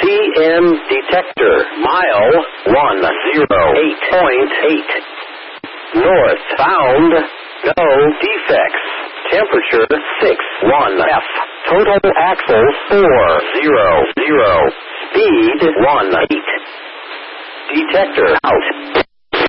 PM detector. Mile 108.8. North bound. No defects. Temperature 61 F. Total axles 400. Speed 18. Detector out.